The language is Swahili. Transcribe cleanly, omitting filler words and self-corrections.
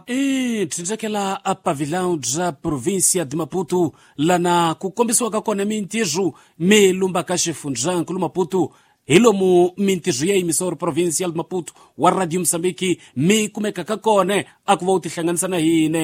trindzakela apavilão dza província de Maputo lana kukombisiwa kakona mintizu melumba kaxifundjanku lu Maputo ilomu mintizu ya emisor provincial de Maputo wa Radio Msambiki mi kumeka kakone akuva utihlanganisa na hine